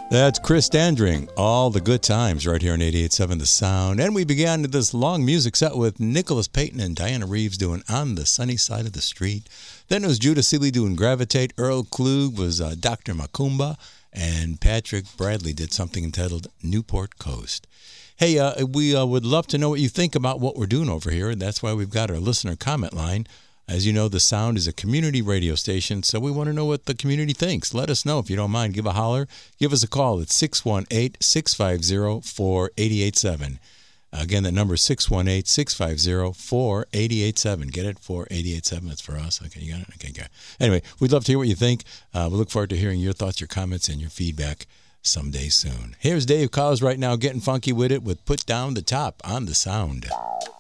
That's Chris Dandring, All the Good Times, right here on 88.7 The Sound. And we began this long music set with Nicholas Payton and Diana Reeves doing On the Sunny Side of the Street. Then it was Judah Seeley doing Gravitate. Earl Klug was Dr. Macumba. And Patrick Bradley did something entitled Newport Coast. Hey, we would love to know what you think about what we're doing over here. And that's why we've got our listener comment line. As you know, The Sound is a community radio station, so we want to know what the community thinks. Let us know if you don't mind. Give a holler. Give us a call at 618-650-4887. Again, that number is 618-650-4887. Get it? 4887. That's for us. Okay, you got it? Okay, good. Anyway, we'd love to hear what you think. We look forward to hearing your thoughts, your comments, and your feedback someday soon. Here's Dave Cowles right now getting funky with it with Put Down the Top on The Sound.